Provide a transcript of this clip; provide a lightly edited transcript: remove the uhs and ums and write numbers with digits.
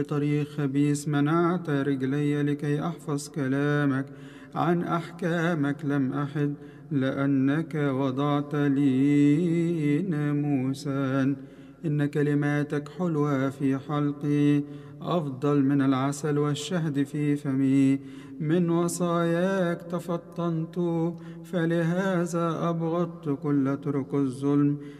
طريق خبيث منعت رجلي لكي أحفظ كلامك. عن أحكامك لم أحد، لأنك وضعت لي ناموسا. إن كلماتك حلوة في حلقي، أفضل من العسل والشهد في فمي. من وصاياك تفطنت، فلهذا أبغضت كل طرق الظلم.